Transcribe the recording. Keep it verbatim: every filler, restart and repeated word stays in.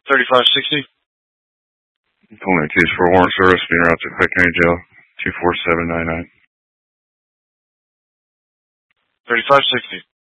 thirty-five sixty. Calling a case for warrant service, being routed to Clay County Jail, two four seven nine nine. thirty-five sixty.